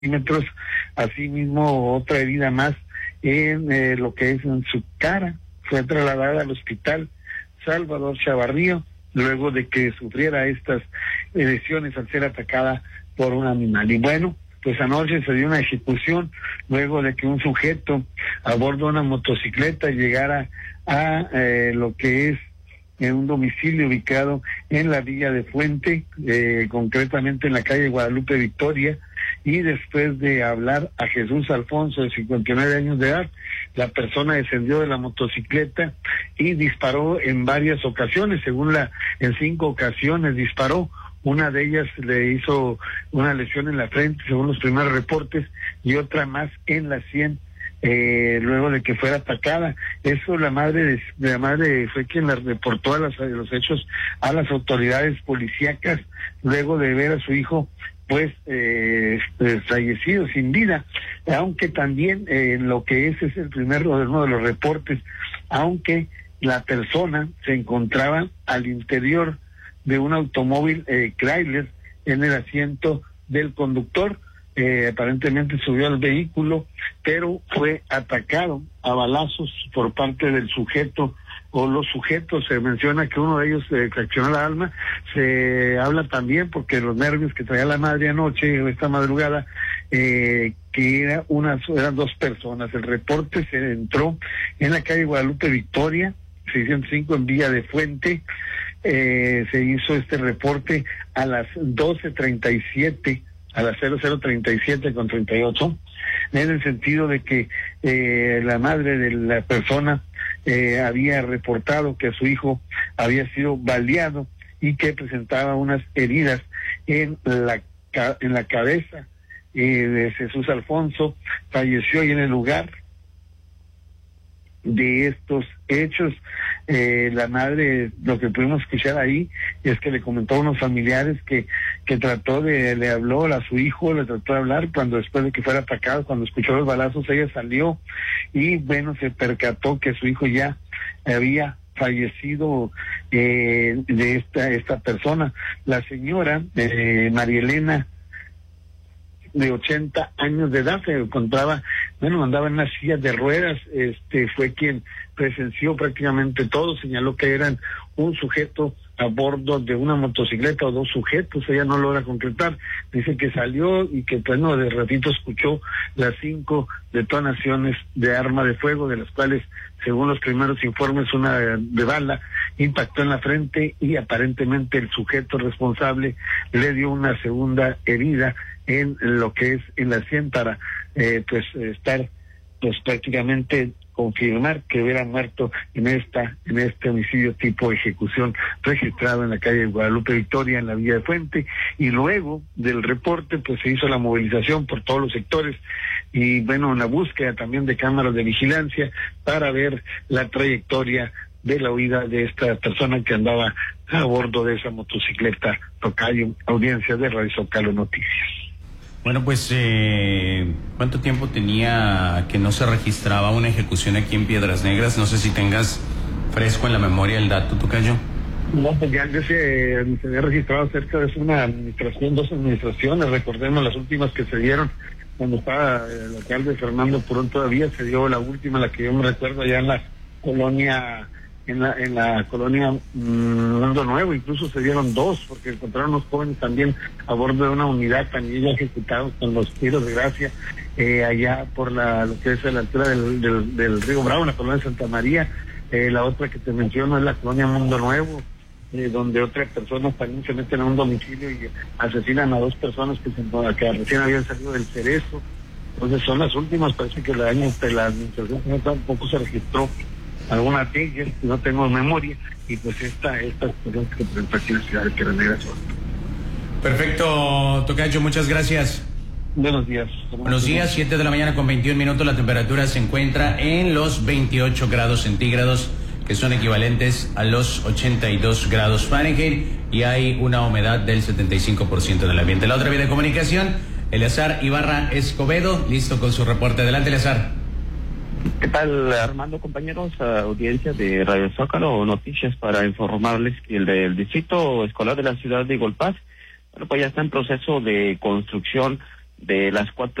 centímetros, asimismo otra herida más en lo que es en su cara. Fue trasladada al hospital Salvador Chavarrío luego de que sufriera estas lesiones al ser atacada por un animal. Y bueno, pues anoche se dio una ejecución luego de que un sujeto a bordo de una motocicleta llegara a lo que es en un domicilio ubicado en la Villa de Fuente, concretamente en la calle Guadalupe Victoria, y después de hablar a Jesús Alfonso, de 59 años de edad, la persona descendió de la motocicleta y disparó en varias ocasiones, en 5 ocasiones disparó. Una de ellas le hizo una lesión en la frente, según los primeros reportes, y otra más en la sien, luego de que fuera atacada. Eso la madre fue quien la reportó los hechos a las autoridades policíacas, luego de ver a su hijo pues fallecido, sin vida, aunque también lo que es el uno de los reportes, aunque la persona se encontraba al interior de un automóvil Chrysler en el asiento del conductor. Aparentemente subió al vehículo, pero fue atacado a balazos por parte del sujeto o los sujetos. Se menciona que uno de ellos fraccionó la alma. Se habla también, porque los nervios que traía la madre anoche, esta madrugada, que eran 2 personas. El reporte se entró en la calle Guadalupe Victoria, 605 en Villa de Fuente. Se hizo este reporte a las 12:37, a las 00:37:38, en el sentido de que la madre de la persona había reportado que su hijo había sido baleado y que presentaba unas heridas en la cabeza. De Jesús Alfonso falleció ahí en el lugar de estos hechos. La madre, lo que pudimos escuchar ahí es que le comentó a unos familiares que le habló a su hijo, le trató de hablar cuando después de que fuera atacado, cuando escuchó los balazos, ella salió y bueno, se percató que su hijo ya había fallecido de esta persona. La señora María Elena, de 80 años de edad, se encontraba, andaba en una silla de ruedas. Fue quien presenció prácticamente todo. Señaló que eran un sujeto a bordo de una motocicleta o 2 sujetos, ella no logra concretar. Dice que salió y que de ratito escuchó las 5 detonaciones de arma de fuego, de las cuales, según los primeros informes, una de bala impactó en la frente y aparentemente el sujeto responsable le dio una segunda herida en lo que es en la sien para estar prácticamente confirmar que hubiera muerto en este homicidio tipo ejecución registrado en la calle Guadalupe Victoria, en la Villa de Fuente. Y luego del reporte pues se hizo la movilización por todos los sectores y una búsqueda también de cámaras de vigilancia para ver la trayectoria de la huida de esta persona que andaba a bordo de esa motocicleta. Tocayo, audiencia de Radio Zócalo Noticias. Bueno, pues, ¿cuánto tiempo tenía que no se registraba una ejecución aquí en Piedras Negras? No sé si tengas fresco en la memoria el dato, Tocayo. No, pues ya se había registrado cerca de una administración, 2 administraciones. Recordemos las últimas que se dieron cuando estaba el alcalde Fernando Purón. Todavía se dio la última, la que yo me recuerdo, allá en la colonia, en la colonia Mundo Nuevo. Incluso se dieron 2, porque encontraron unos jóvenes también a bordo de una unidad, también ya ejecutados con los tiros de gracia, allá por lo que es a la altura del río Bravo, en la colonia Santa María. La otra que te menciono es la colonia Mundo Nuevo, donde otras personas también se meten a un domicilio y asesinan a 2 personas que recién habían salido del Cerezo. Entonces son las últimas. Parece que la administración tampoco se registró alguna de ellas, no tengo memoria, y pues estas personas que presentó aquí en la ciudad de Piedras Negras. Perfecto, Tocayo, muchas gracias. Buenos días. Buenos días, 7 de la mañana con 21 minutos, la temperatura se encuentra en los 28 grados centígrados, que son equivalentes a los 82 grados Fahrenheit, y hay una humedad del 75% del ambiente. La otra vía de comunicación, Eleazar Ibarra Escobedo, listo con su reporte. Adelante, Eleazar. ¿Qué tal, Armando, compañeros? Audiencia de Radio Zócalo Noticias, para informarles que el Distrito Escolar de la ciudad de Golpaz, pues ya está en proceso de construcción de las 4